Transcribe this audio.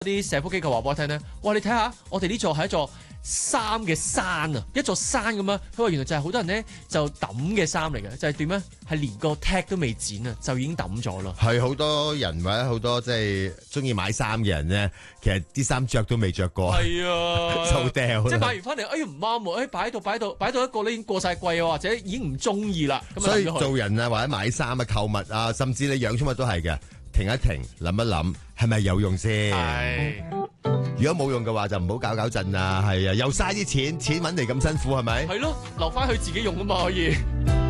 啲社福機構話俾我聽咧，哇！你睇下，我哋呢座係一座衫嘅山啊，一座山咁樣。佢話原來就係好多人咧就抌嘅衫嚟嘅，就係點咧？係連個 tag 都未剪啊，就已經抌咗啦。 係好多人或者好多即係中意買衫嘅人咧，其實啲衫着都未着過， 係啊， 就掉啦。 即係買完翻嚟，哎呀唔啱喎，擺到一個咧已經過晒季啊，或者已經唔中意啦。咁所以做人啊，或者買衫啊、購物啊，甚至你養寵物都係嘅。停一停，諗一諗，係咪有用先？ 係。 如果冇用嘅話，就唔好搞震啊！係啊，又嘥啲錢揾嚟咁辛苦，係咪？ 係咯，留翻佢自己用啊嘛，可以。